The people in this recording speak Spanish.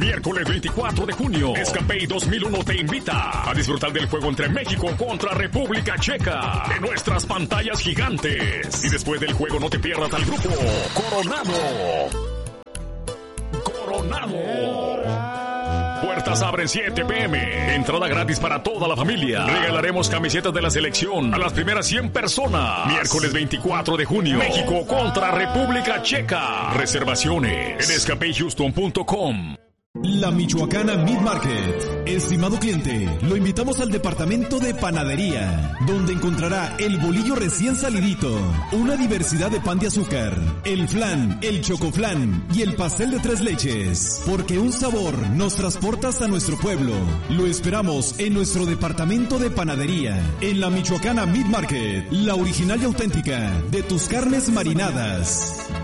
Miércoles 24 de junio, Escapey 2001 te invita a disfrutar del juego entre México contra República Checa en nuestras pantallas gigantes. Y después del juego no te pierdas al grupo Coronado. Puertas abren 7 p.m. Entrada gratis para toda la familia. Regalaremos camisetas de la selección a las primeras 100 personas. Miércoles 24 de junio, México contra República Checa. Reservaciones en escapeyhouston.com. La Michoacana Meat Market. Estimado cliente, lo invitamos al departamento de panadería, donde encontrará el bolillo recién salidito, una diversidad de pan de azúcar, el flan, el chocoflan y el pastel de 3 leches, porque un sabor nos transporta hasta nuestro pueblo. Lo esperamos en nuestro departamento de panadería, en la Michoacana Meat Market, la original y auténtica de tus carnes marinadas.